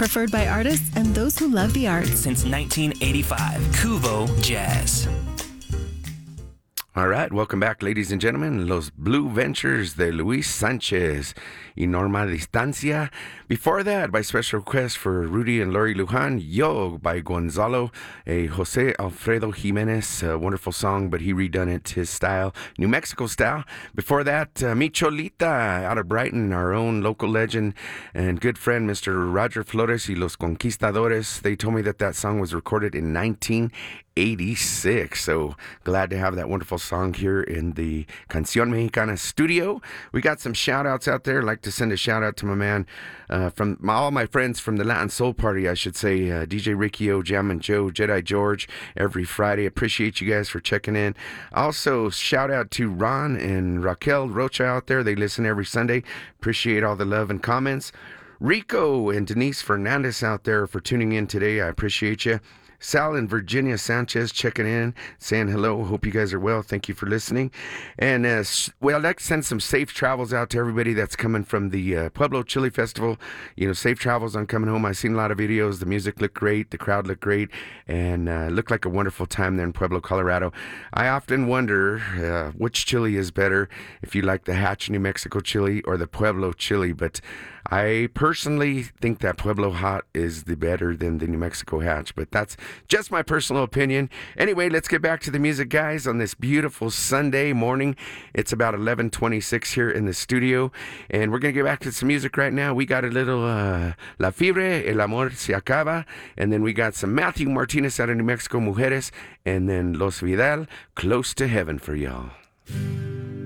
Preferred by artists and those who love the arts. Since 1985, Cuvo Jazz. All right, welcome back, ladies and gentlemen. Los Blue Ventures de Luis Sanchez y Norma Distancia. Before that, by special request for Rudy and Lori Lujan, Yo by Gonzalo, a Jose Alfredo Jimenez, a wonderful song, but he redone it his style, New Mexico style. Before that, Mi Cholita out of Brighton, our own local legend and good friend, Mr. Roger Flores y Los Conquistadores. They told me that song was recorded in 1986. So glad to have that wonderful song here in the Canción Mexicana studio. We got some shout outs out there. I'd like to send a shout out to my man, all my friends from the Latin Soul Party, I should say, DJ Ricky O, Jammin' Joe, Jedi George, every Friday. Appreciate you guys for checking in. Also, shout out to Ron and Raquel Rocha out there. They listen every Sunday. Appreciate all the love and comments. Rico and Denise Fernandez out there for tuning in today. I appreciate you. Sal and Virginia Sanchez checking in, saying hello. Hope you guys are well. Thank you for listening. And, I'd like to send some safe travels out to everybody that's coming from the Pueblo Chili Festival. You know, safe travels on coming home. I've seen a lot of videos. The music looked great. The crowd looked great. And looked like a wonderful time there in Pueblo, Colorado. I often wonder which chili is better, if you like the Hatch, New Mexico chili or the Pueblo chili. But I personally think that Pueblo Hot is the better than the New Mexico Hatch. But that's just my personal opinion. Anyway, let's get back to the music, guys, on this beautiful Sunday morning. It's about 11:26 here in the studio, and we're going to get back to some music right now. We got a little La Fibre, El Amor Se Acaba, and then we got some Matthew Martinez out of New Mexico, Mujeres, and then Los Vidal, Close to Heaven for y'all.